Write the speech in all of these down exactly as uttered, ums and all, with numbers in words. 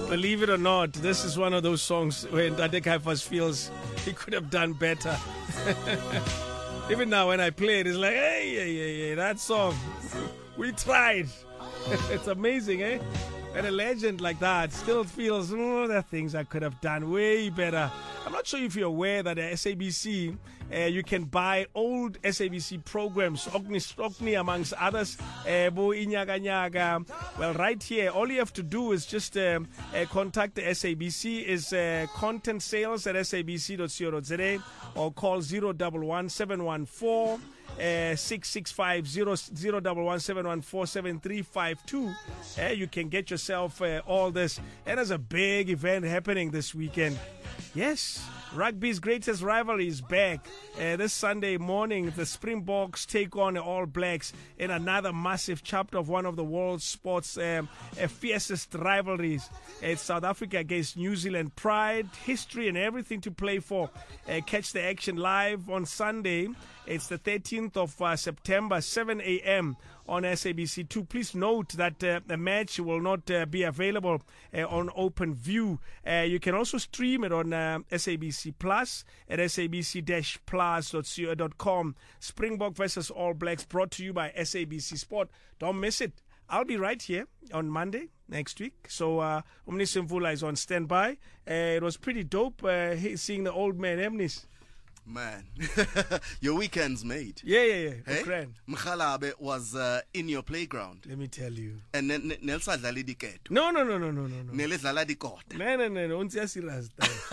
Believe it or not, this is one of those songs where Ntate Caiphas feels he could have done better. Even now when I play it, it's like, hey, hey, hey, hey, that song, we tried. It's amazing, eh? And a legend like that still feels, oh, there are things I could have done way better. I'm not sure if you're aware that at S A B C, uh, you can buy old S A B C programs, Ogni Stokni amongst others, uh, Bo Inyaga Nyaga. Well, right here, all you have to do is just um, uh, contact the S A B C, is uh, content sales at s a b c dot co dot z a, or call zero one one seven one four Uh, six six five zero zero one one seven one four seven three five two. Uh, you can get yourself uh, all this. And there's a big event happening this weekend. Yes, rugby's greatest rivalry is back. Uh, this Sunday morning, the Springboks take on the All Blacks in another massive chapter of one of the world's sports um, uh, fiercest rivalries. It's South Africa against New Zealand. Pride, history, and everything to play for. Uh, catch the action live on Sunday. It's the thirteenth of uh, September, seven a.m. on S A B C two. Please note that uh, the match will not uh, be available uh, on Open View. Uh, you can also stream it on uh, S A B C Plus at s a b c dash plus dot co dot com. Springbok versus All Blacks, brought to you by S A B C Sport. Don't miss it. I'll be right here on Monday next week. So uh, Omnis Mvula is on standby. Uh, it was pretty dope uh, seeing the old man, Omnis. Man, your weekend's made. Yeah, yeah, yeah. Hey? Grand. Mkhalabe was uh, in your playground. Let me tell you. And then Nelsa dlala diketo. No, no, no, no, no, no, no. Nele dlala dikota. No, no, no, no. Unsia siras.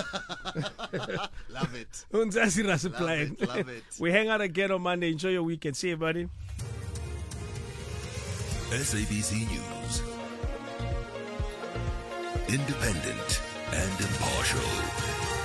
Love it. Unsia siras Love playing. it, love it. We hang out again on Monday. Enjoy your weekend. See you, buddy. S A B C News. Independent and impartial.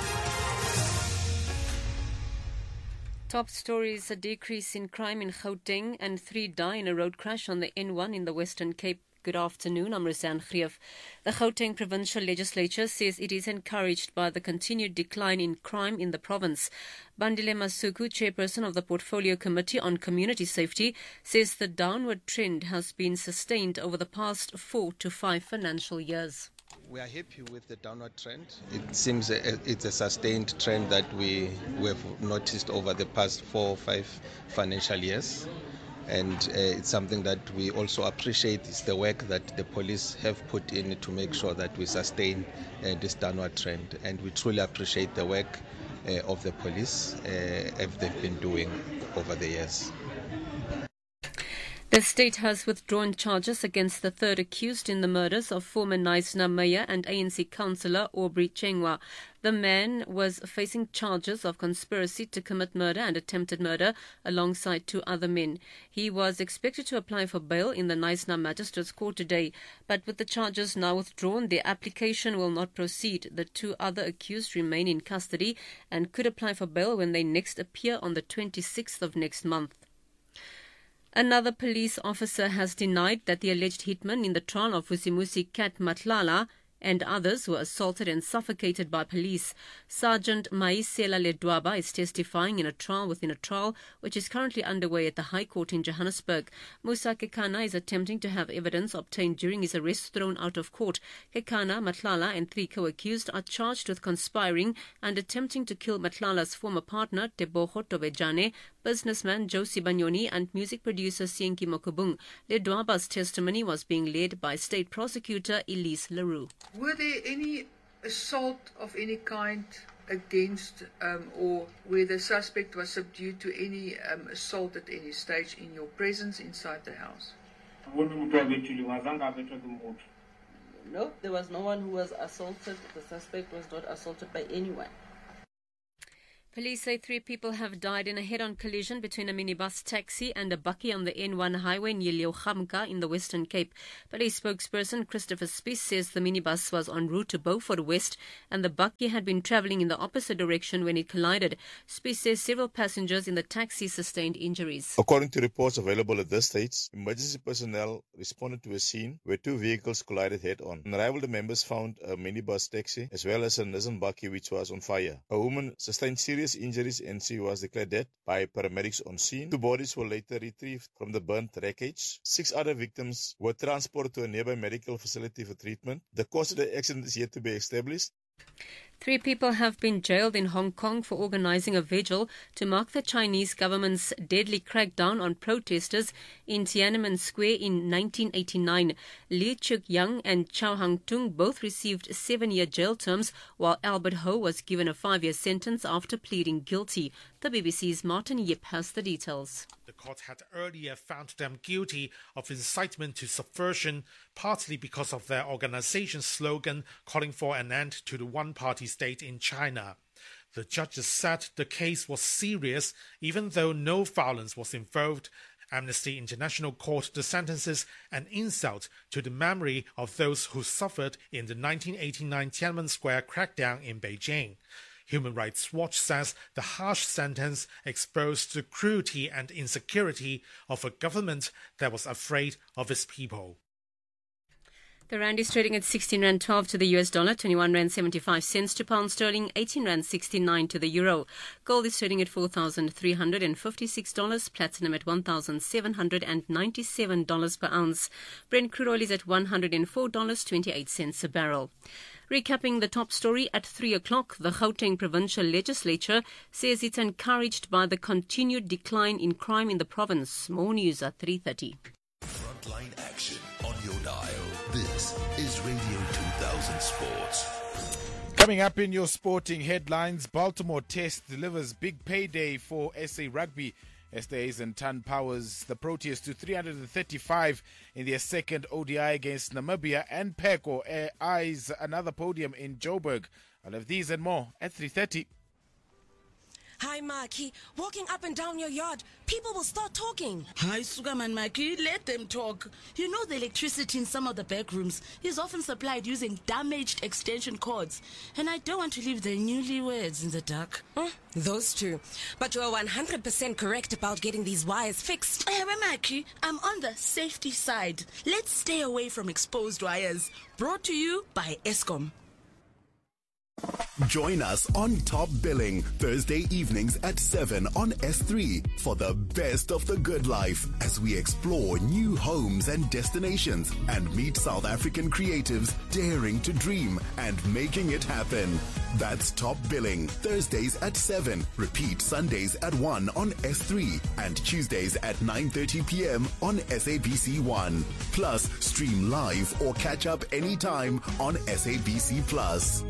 Top stories: a decrease in crime in Gauteng and three die in a road crash on the N one in the Western Cape. Good afternoon, I'm Rizan Greef. The Gauteng Provincial Legislature says it is encouraged by the continued decline in crime in the province. Bandile Masuku, chairperson of the Portfolio Committee on Community Safety, says the downward trend has been sustained over the past four to five financial years. We are happy with the downward trend. It seems it's a sustained trend that we, we have noticed over the past four or five financial years. And uh, it's something that we also appreciate. It's the work that the police have put in to make sure that we sustain uh, this downward trend. And we truly appreciate the work uh, of the police uh, as they've been doing over the years. The state has withdrawn charges against the third accused in the murders of former Knysna mayor and A N C councillor Aubrey Chengwa. The man was facing charges of conspiracy to commit murder and attempted murder alongside two other men. He was expected to apply for bail in the Knysna Magistrates Court today, but with the charges now withdrawn, the application will not proceed. The two other accused remain in custody and could apply for bail when they next appear on the twenty-sixth of next month. Another police officer has denied that the alleged hitman in the trial of Vusimusi Kat Matlala and others were assaulted and suffocated by police. Sergeant Maisela Ledwaba is testifying in a trial within a trial which is currently underway at the High Court in Johannesburg. Musa Kekana is attempting to have evidence obtained during his arrest thrown out of court. Kekana, Matlala and three co-accused are charged with conspiring and attempting to kill Matlala's former partner Tebogo Tobejane, businessman Josie Banyoni and music producer Sienki Mokubung. Ledwaba's testimony was being led by State Prosecutor Elise Leroux. Were there any assault of any kind against um, or where the suspect was subdued to any um, assault at any stage in your presence inside the house? No, there was no one who was assaulted. The suspect was not assaulted by anyone. Police say three people have died in a head-on collision between a minibus taxi and a bakkie on the N one highway near Leeugamka in the Western Cape. Police spokesperson Christopher Spies says the minibus was en route to Beaufort West and the bakkie had been travelling in the opposite direction when it collided. Spies says several passengers in the taxi sustained injuries. According to reports available at this stage, emergency personnel responded to a scene where two vehicles collided head-on. On arrival, the members found a minibus taxi as well as a Nissan bakkie which was on fire. A woman sustained serious serious injuries and she was declared dead by paramedics on scene. Two bodies were later retrieved from the burnt wreckage. Six other victims were transported to a nearby medical facility for treatment. The cause of the accident is yet to be established. Three people have been jailed in Hong Kong for organizing a vigil to mark the Chinese government's deadly crackdown on protesters in Tiananmen Square in nineteen eighty-nine. Li Chuk-yang and Chow Hang-tung both received seven-year jail terms, while Albert Ho was given a five-year sentence after pleading guilty. The B B C's Martin Yip has the details. The court had earlier found them guilty of incitement to subversion, partly because of their organization's slogan calling for an end to the one-party state in China. The judges said the case was serious, even though no violence was involved. Amnesty International called the sentences an insult to the memory of those who suffered in the nineteen eighty-nine Tiananmen Square crackdown in Beijing. Human Rights Watch says the harsh sentence exposed the cruelty and insecurity of a government that was afraid of its people. The rand is trading at sixteen rand twelve to the U S dollar, twenty-one rand seventy-five cents to pound sterling, eighteen rand sixty-nine to the euro. Gold is trading at four thousand three hundred fifty-six dollars, platinum at one thousand seven hundred ninety-seven dollars per ounce. Brent crude oil is at one hundred four dollars and twenty-eight cents a barrel. Recapping the top story at three o'clock, the Gauteng Provincial Legislature says it's encouraged by the continued decline in crime in the province. More news at three thirty. Frontline action on your dial. This is Radio two thousand Sports. Coming up in your sporting headlines, Baltimore Test delivers big payday for S A Rugby. Estays and Tan powers the Proteas to three hundred thirty-five in their second O D I against Namibia, and Peko eyes another podium in Joburg. All of these and more at three thirty. Hi, Maki. Walking up and down your yard, people will start talking. Hi, Sugaman Maki. Let them talk. You know the electricity in some of the back rooms is often supplied using damaged extension cords. And I don't want to leave the newlyweds in the dark. Mm, those two. But you're one hundred percent correct about getting these wires fixed. Hey, Maki, I'm on the safety side. Let's stay away from exposed wires. Brought to you by Eskom. Join us on Top Billing Thursday evenings at seven on S three for the best of the good life as we explore new homes and destinations and meet South African creatives daring to dream and making it happen. That's Top Billing Thursdays at seven. Repeat Sundays at one on S three and Tuesdays at nine thirty p.m. on S A B C one. Plus, stream live or catch up anytime on S A B C Plus.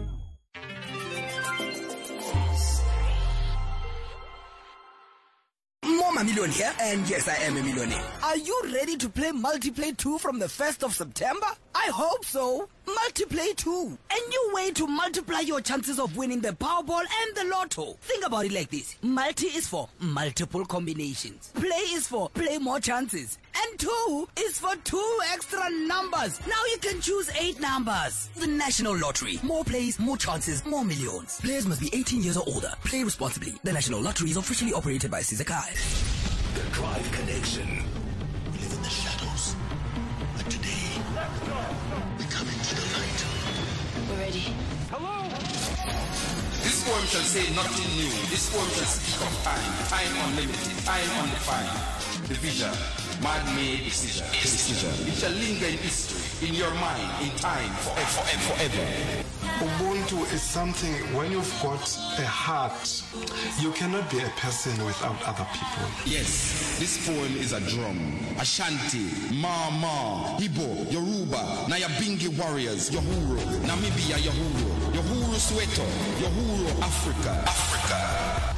I'm a millionaire, and yes, I am a millionaire. Are you ready to play Multiplay two from the first of September? I hope so. Multiplay two, a new way to multiply your chances of winning the Powerball and the Lotto. Think about it like this. Multi is for multiple combinations. Play is for play more chances. And two is for two extra numbers. Now you can choose eight numbers. The National Lottery. More plays, more chances, more millions. Players must be eighteen years or older. Play responsibly. The National Lottery is officially operated by Sizakai. The Drive Connection. We live in the shadows. But today, we come into the light. We're ready. Hello? This poem shall say nothing new. This poem shall speak of time. Time unlimited. Time undefined. Division. Man-made decision. decision. It shall linger in history, in your mind, in time, forever and forever. Ubuntu is something, when you've got a heart, you cannot be a person without other people. Yes, this poem is a drum. Ashanti, Mama, Igbo, Yoruba, Nyabingi warriors, Yohuro, Namibia, Yohuro, Yohuro Soweto, Yohuro Africa, Africa.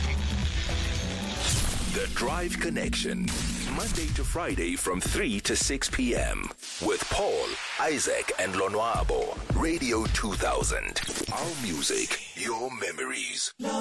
The Drive Connection, Monday to Friday from three to six p.m. with Paul, Isaac, and Lonwabo. Radio two thousand. Our music, your memories.